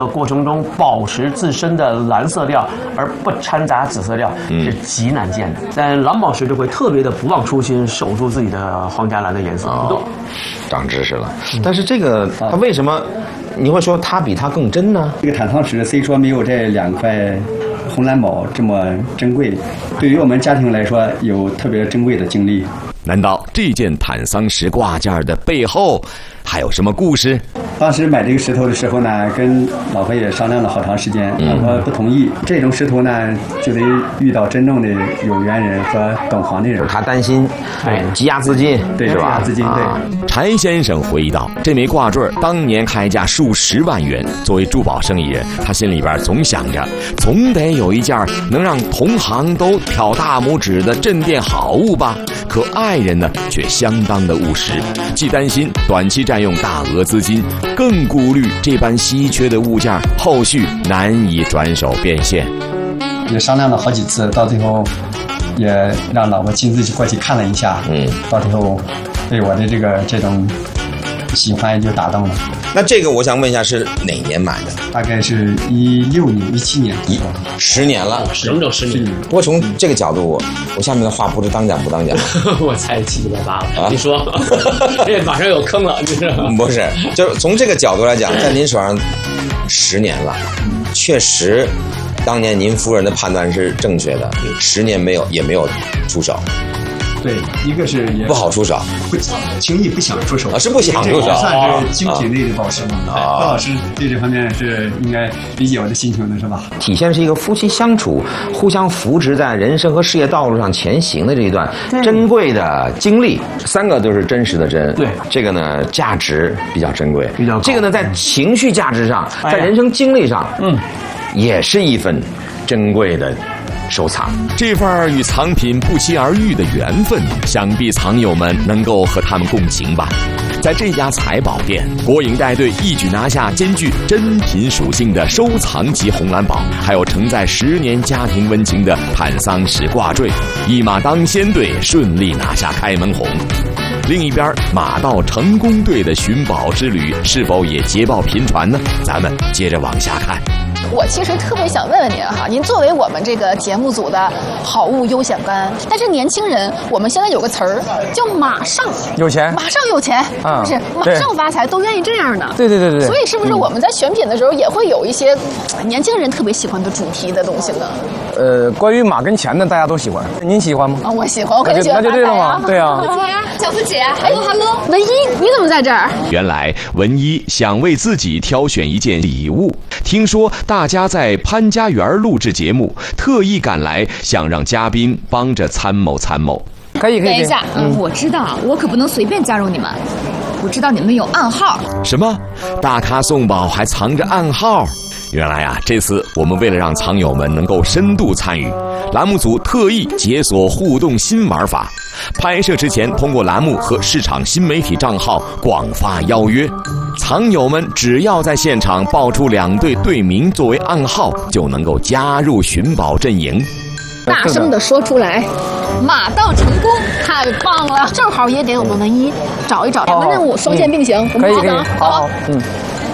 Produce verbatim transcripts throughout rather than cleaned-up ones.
过程中保持自身的蓝色调而不掺杂紫色调是极难见的。但蓝宝石就会特别的不忘初心，守住自己的皇家蓝的颜色不动。 长知识了。但是这个它为什么你会说它比它更真呢？ 这个坦桑石虽说没有这两块红蓝宝这么珍贵，对于我们家庭来说有特别珍贵的经历。 难道这件坦桑石挂件的背后还有什么故事？ 当时买这个石头的时候呢，跟老婆也商量了好长时间，老婆不同意。这种石头呢，就得遇到真正的有缘人和懂行的人。 他担心，对，积压资金， 对， 是吧？ 积压资金，对。 啊、柴先生回忆道：“这枚挂坠当年开价数十万元，作为珠宝生意人，他心里边总想着，总得有一件能让同行都挑大拇指的镇店好物吧。可爱人呢，却相当的务实，既担心短期占用大额资金，更顾虑这般稀缺的物件后续难以转手变现。 也商量了好几次，到最后也让老婆亲自去过去看了一下，嗯，到最后对我的这个这种喜欢就打动了。 那这个我想问一下，是哪年买的？ 大概是一六年、一七年， 一十年了， 整整十年。 不过从这个角度，我我下面的话不知当讲不当讲。 我猜七七八八了，啊、你说，这马上有坑了，你知道吗？ 不是，就是从这个角度来讲，在您手上十年了，确实，当年您夫人的判断是正确的，十年没有也没有出手。 对，一个是也不好出手， 不轻易不想出手啊，是不想出手， 算是精品类的宝石嘛。啊，郭老师对这方面是应该理解我的心情的，是吧？ 体现是一个夫妻相处、互相扶持，在人生和事业道路上前行的这一段珍贵的经历。三个都是真实的真， 对， 这个呢价值比较珍贵， 比较高。 这个呢在情绪价值上，在人生经历上，嗯，也是一份珍贵的收藏。 这份与藏品不期而遇的缘分，想必藏友们能够和他们共情吧。在这家财宝店，国营带队一举拿下兼具珍品属性的收藏级红蓝宝，还有承载十年家庭温情的坦桑石挂坠，一马当先队顺利拿下开门红。另一边，马到成功队的寻宝之旅是否也捷报频传呢？咱们接着往下看。 我其实特别想问问您哈，您作为我们这个节目组的好物优选官，但是年轻人我们现在有个词儿叫马上有钱， 马上有钱， 啊、 是马上发财，都愿意这样的。 对对对对。 所以是不是我们在选品的时候也会有一些年轻人特别喜欢的主题的东西呢？ 呃，关于马跟钱的，大家都喜欢，您喜欢吗？ 啊，我喜欢，我肯定喜欢。 那就对了嘛，对啊。 小福姐，哎 ，Hello， 文一，你怎么在这儿？ 原来文一想为自己挑选一件礼物，听说大家在潘家园录制节目，特意赶来，想让嘉宾帮着参谋参谋。 可以可以。 等一下，嗯，我知道，我可不能随便加入你们。我知道你们有暗号。 什么？大咖送宝还藏着暗号？原来啊，这次我们为了让藏友们能够深度参与，栏目组特意解锁互动新玩法。拍摄之前，通过栏目和市场新媒体账号广发邀约，藏友们只要在现场报出两队队名作为暗号，就能够加入寻宝阵营。 大声的说出来，马到成功，太棒了！正好也给我们文一找一找，两个任务双线并行，我们可以可以，好，嗯。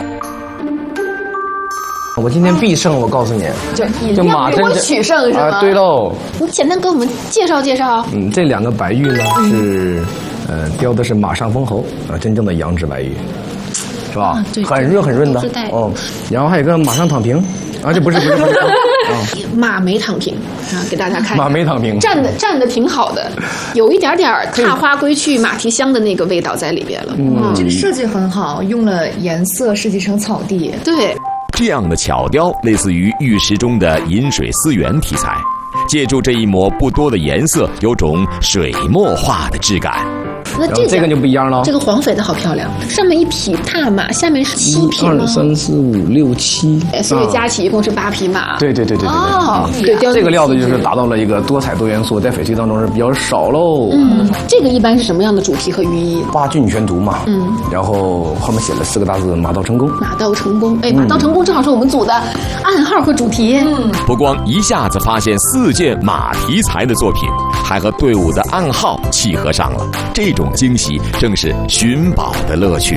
我今天必胜，我告诉你， 就就马真我取胜是吗？ 啊，对喽。 你简单给我们介绍介绍。 嗯，这两个白玉呢是，呃，雕的是马上封侯啊，真正的羊脂白玉，是吧？很润很润的哦。然后还有个马上躺平，啊，这不是不是不是。 啊、马没躺平啊，给大家看。 马没躺平， 站的站的挺好的，有一点点踏花归去马蹄香的那个味道在里边了。 嗯，嗯这个设计很好，用了颜色设计成草地。 对。 这样的巧雕类似于玉石中的饮水思源题材，借助这一抹不多的颜色，有种水墨画的质感。 那这这个就不一样了。 这个黄翡的好漂亮，上面一匹大马，下面是七匹吗？ 二三四五六七， 所以加起一共是八匹马。 对对对对对对。 哦，对， 这个料子就是达到了一个多彩多元素，在翡翠当中是比较少喽。 嗯，这个一般是什么样的主题和寓意？ 八骏全图嘛。嗯。然后后面写了四个大字“马到成功”。 马到成功，哎，马到成功正好是我们组的暗号和主题。嗯。 不光一下子发现四件马题材的作品，还和队伍的暗号契合上了。这种惊喜正是寻宝的乐趣。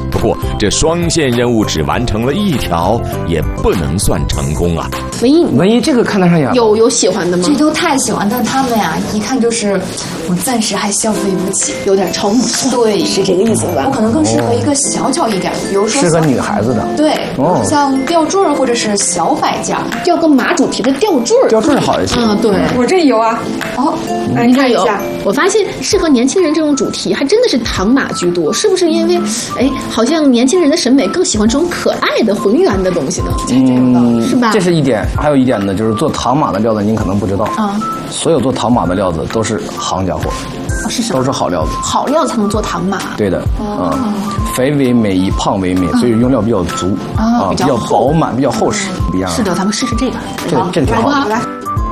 不过这双线任务只完成了一条，也不能算成功啊。 文艺， 文艺这个看得上眼， 有有喜欢的吗？ 这都太喜欢，但他们呀，一看就是我暂时还消费不起， 有点超模。 对， 是这个意思吧？ 我可能更适合一个小巧一点，比如说适合女孩子的。 对， 哦， 像吊坠或者是小摆件， 吊个马主题的吊坠。 吊坠好一些。 啊，对， 我这有啊。 哦， 来看一下。 我发现适合年轻人这种主题，还真的是唐马居多，是不是因为，哎，好像年轻人的审美更喜欢这种可爱的浑圆的东西呢？ 嗯， 是吧？ 这是一点，还有一点呢，就是做唐马的料子，您可能不知道啊。 所有做唐马的料子都是行家伙， 哦，是什么？ 都是好料子， 好料才能做唐马。 对的， 哦、 嗯，肥为美，以胖为美，所以用料比较足啊， 比较饱满，比较厚实，不一样。 是的，咱们试试这个， 这这挺好。 来。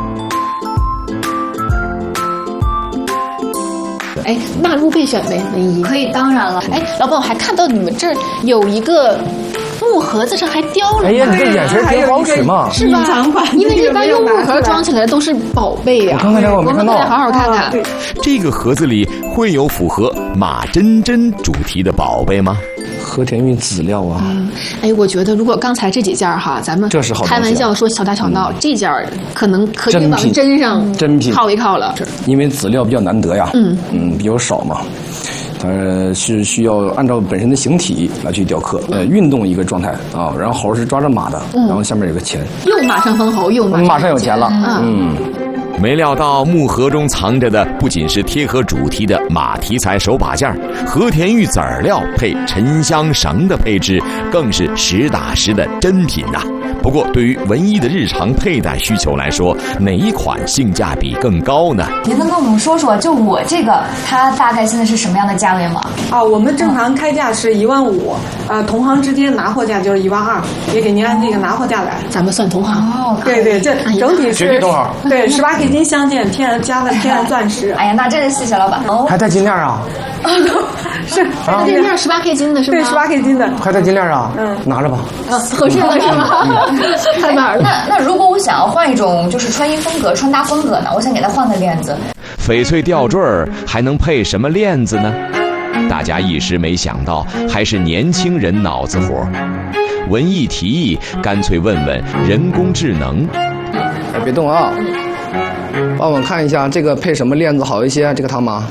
哎，纳入备选呗，文艺可以，当然了。 哎，老板，我还看到你们这儿有一个木盒子上还雕了。 哎呀，你这眼神挺好使嘛， 是吧？因为一般用木盒装起来都是宝贝呀。 我看看这个，我没看到。 我们好好看看。 这个盒子里会有符合马真真主题的宝贝吗？ 和田玉籽料啊， 嗯，哎，我觉得如果刚才这几件哈，咱们这是好开玩笑说小打小闹，嗯、这件可能可以往真上真品靠一靠了。 因为籽料比较难得呀，嗯嗯，比较少嘛，它是需要按照本身的形体来去雕刻，呃，运动一个状态啊，然后猴是抓着马的，嗯、然后下面有个钱， 又马上封侯，又马上马上有钱了，嗯。 嗯没料到木盒中藏着的不仅是贴合主题的马题材手把件，和田玉籽料配沉香绳的配置更是实打实的真品呐、啊。不过对于文艺的日常佩戴需求来说，哪一款性价比更高呢？ 您能跟我们说说，就我这个它大概现在是什么样的价位吗？ 啊，我们正常开价是一万五，呃，同行之间拿货价就是一万二，也给您按这个拿货价来。 咱们算同行哦， 对对，这整体是同行， 对，十八 K 金镶嵌，天然加了天然钻石。 哎呀，那真是谢谢老板哦。 还带金链啊？ 是， 啊，这链十八 K 金的是吗？ 对，十八 K 金的， 还带金链啊？嗯，拿着吧。 啊，合适了是吗？太棒了。 那那如果我想要换一种就是穿衣风格、穿搭风格呢？我想给它换个链子。 翡翠吊坠还能配什么链子呢？大家一时没想到，还是年轻人脑子活。文艺提议，干脆问问人工智能。 哎，别动啊！帮我看一下这个配什么链子好一些？这个唐马。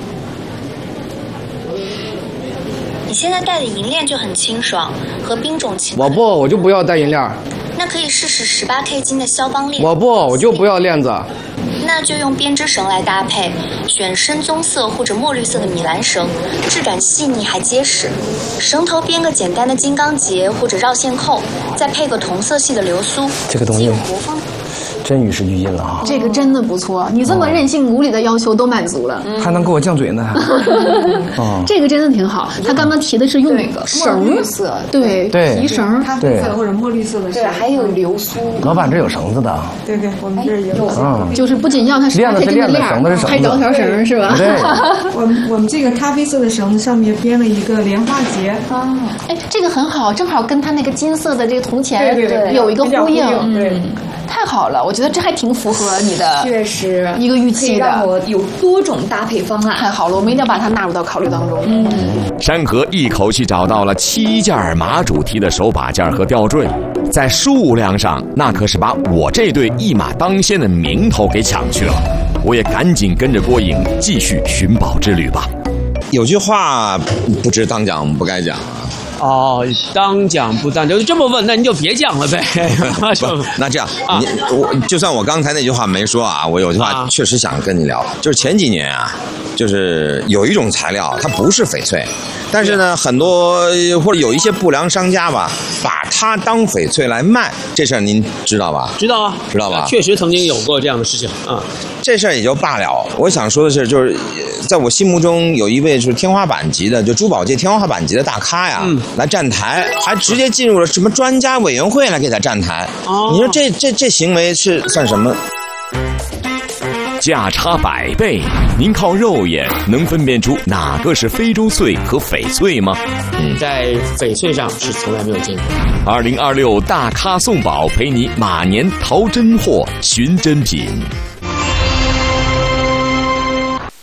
你现在戴的银链就很清爽，和冰种齐。 我不，我就不要戴银链。 那可以试试十八 K 金的肖邦链。 我不，我就不要链子。 那就用编织绳来搭配，选深棕色或者墨绿色的米兰绳，质感细腻还结实。绳头编个简单的金刚结或者绕线扣，再配个同色系的流苏。 这个东西真与时俱进了啊！ 这个真的不错，你这么任性无理的要求都满足了， 嗯、还能给我犟嘴呢。 哦，这个真的挺好。他刚刚提的是用绳绿色， 对对提绳， 咖啡色或者墨绿色的， 对，还有流苏。 老板这有绳子的。 对对，我们这儿有。 嗯， 就是不仅要它链子是链子，绳子是绳子， 还找条绳是吧？ 对。 我们我们这个咖啡色的绳子上面编了一个莲花结啊，哎，这个很好，正好跟它那个金色的这个铜钱对对对有一个呼应， 对。 太好了，我觉得这还挺符合你的， 确实一个预期的， 让我有多种搭配方案。 太好了，我们一定要把它纳入到考虑当中。嗯， 山河一口气找到了七件马主题的手把件和吊坠，在数量上那可是把我这对一马当先的名头给抢去了。我也赶紧跟着郭颖继续寻宝之旅吧。 有句话不知当讲不该讲啊。 哦，当讲不当，就这么问，那你就别讲了呗。 那这样，啊、你我就算我刚才那句话没说啊，我有句话确实想跟你聊，就是前几年啊，就是有一种材料，它不是翡翠，但是呢，很多或者有一些不良商家吧，把它当翡翠来卖，这事儿您知道吧？ 知道啊， 知道吧？ 确实曾经有过这样的事情啊。 这事儿也就罢了。我想说的是，就是在我心目中有一位是天花板级的，就珠宝界天花板级的大咖呀，嗯、来站台，还直接进入了什么专家委员会来给他站台。哦、你说这这这行为是算什么？ 价差百倍，您靠肉眼能分辨出哪个是非洲翠和翡翠吗？ 嗯，在翡翠上是从来没有见过。 二零二六大咖送宝，陪你马年淘真货，寻真品。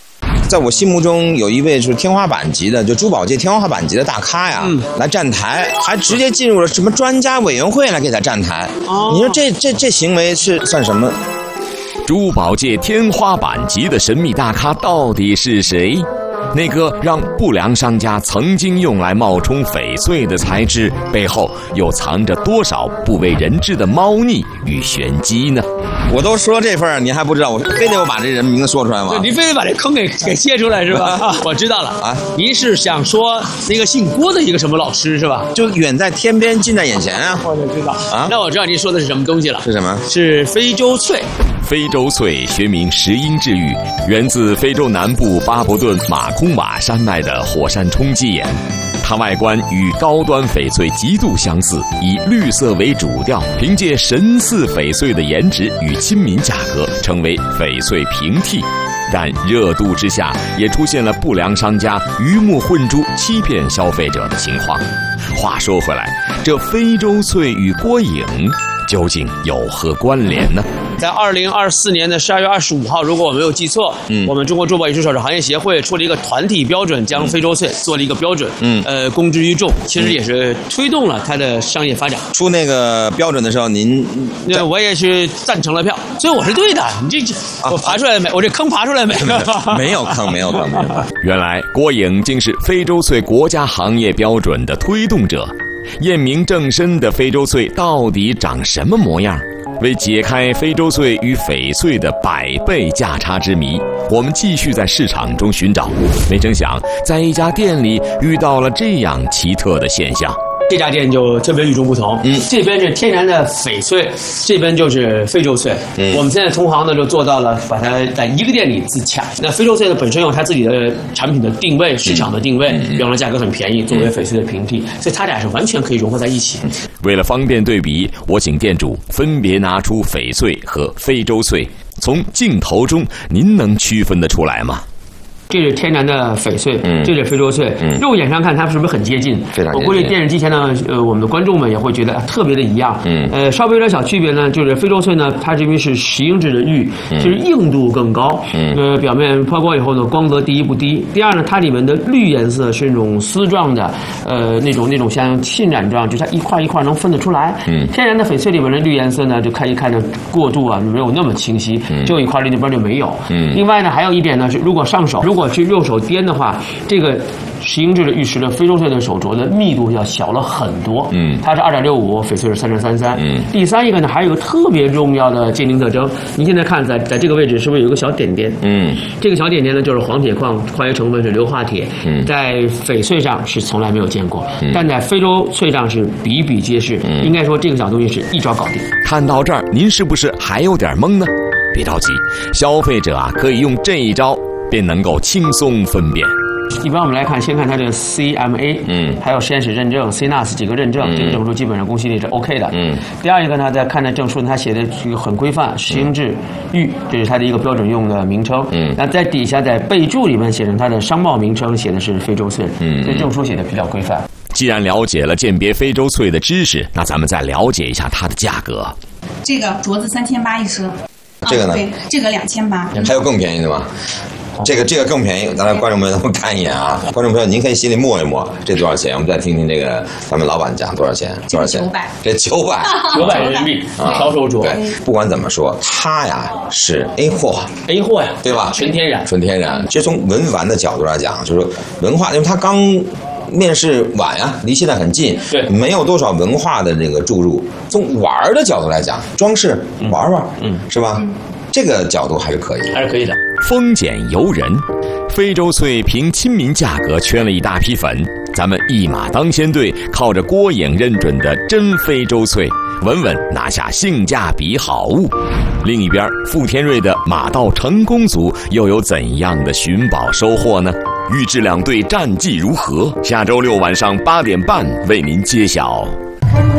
在我心目中有一位是天花板级的，就珠宝界天花板级的大咖呀，嗯、来站台，还直接进入了什么专家委员会来给他站台。哦、你说这这这行为是算什么？ 珠宝界天花板级的神秘大咖到底是谁？那个让不良商家曾经用来冒充翡翠的材质背后，又藏着多少不为人知的猫腻与玄机呢？ 我都说这份你还不知道，我非得我把这人名字说出来吗？ 你非得把这坑给给揭出来是吧？我知道了啊，您是想说那个姓郭的一个什么老师是吧？ 就远在天边近在眼前啊！ 我就知道啊，那我知道您说的是什么东西了？ 是什么？ 是非洲翠。 非洲翠学名石英质玉，源自非洲南部巴伯顿马空瓦山脉的火山冲击岩。它外观与高端翡翠极度相似，以绿色为主调，凭借神似翡翠的颜值与亲民价格，成为翡翠平替。但热度之下，也出现了不良商家鱼目混珠、欺骗消费者的情况。话说回来，这非洲翠与郭颖究竟有何关联呢？ 在二零二四年的十二月二十五号，如果我没有记错，嗯，我们中国珠宝艺术首饰行业协会出了一个团体标准，将非洲翠做了一个标准，嗯，呃，公之于众，其实也是推动了它的商业发展。 出那个标准的时候，您， 那我也是赞成了票，所以我是对的。你这这，我爬出来了没？我这坑爬出来没？ 没有坑，没有坑。 原来郭颖竟是非洲翠国家行业标准的推动者。验明正身的非洲翠到底长什么模样？为解开非洲翠与翡翠的百倍价差之谜，我们继续在市场中寻找。没成想，在一家店里遇到了这样奇特的现象。 这家店就特别与众不同，嗯，这边是天然的翡翠，这边就是非洲翠。嗯，我们现在同行呢就做到了把它在一个店里自洽。那非洲翠呢本身有它自己的产品的定位、市场的定位，比方说价格很便宜，作为翡翠的平替，所以它俩是完全可以融合在一起。 为了方便对比，我请店主分别拿出翡翠和非洲翠，从镜头中您能区分得出来吗？ 这是天然的翡翠，嗯，这是非洲翠，嗯，肉眼上看它是不是很接近？ 非常接近。 我估计电视机前呢，呃，我们的观众们也会觉得特别的一样，嗯，呃，稍微有点小区别呢，就是非洲翠呢，它这边是石英质的玉，就是硬度更高，嗯，呃，表面抛光以后呢，光泽第一不低。第二呢，它里面的绿颜色是那种丝状的，呃，那种那种像浸染状，就是它一块一块能分得出来。嗯，天然的翡翠里面的绿颜色呢，就看一看的过渡啊，没有那么清晰，就一块那边就没有。嗯，另外呢，还有一点呢是，如果上手，如果去用手掂的话，这个石英质的玉石的非洲翠的手镯的密度要小了很多。嗯，它是二点六五，翡翠是三点三三。嗯，第三一个呢，还有一个特别重要的鉴定特征。您现在看在在这个位置是不是有一个小点点？嗯，这个小点点呢就是黄铁矿，化学成分是硫化铁。嗯，在翡翠上是从来没有见过，嗯、但在非洲翠上是比比皆是。嗯，应该说这个小东西是一招搞定。 看到这儿，您是不是还有点懵呢？别着急，消费者啊可以用这一招。便能够轻松分辨。 一般我们来看，先看它的 C M A， 嗯，还有实验室认证 C N A S 几个认证，嗯、这个证书基本上公信力是 OK 的。嗯，第二一个呢，再看这证书，它写的这个很规范，石英质玉，这是它的一个标准用的名称。嗯，那在底下在备注里面写成它的商贸名称，写的是非洲翠。嗯，这证书写的比较规范。 既然了解了鉴别非洲翠的知识，那咱们再了解一下它的价格。 这个镯子三千八一只， 这个呢？ 对，这个两千八。 还有更便宜的吗？这个这个更便宜，咱们观众朋友们看一眼啊！观众朋友，您可以心里默一默，这多少钱？我们再听听这个咱们老板讲多少钱？多少钱？ 九百。 这九百， 九百人民币挑手镯。 对，不管怎么说，它呀是 A 货 ，A 货呀， 对吧？ 纯天然， 纯天然。其实从文玩的角度来讲，就是文化，因为它刚面世晚呀，离现在很近，对，没有多少文化的这个注入。从玩的角度来讲，装饰玩玩，嗯，是吧？嗯，这个角度还是可以， 还是可以的。 丰俭由人，非洲翠凭亲民价格圈了一大批粉，咱们一马当先队，靠着郭颖认准的真非洲翠，稳稳拿下性价比好物。另一边，傅天瑞的马到成功组又有怎样的寻宝收获呢？预知两队战绩如何？下周六晚上八点半为您揭晓。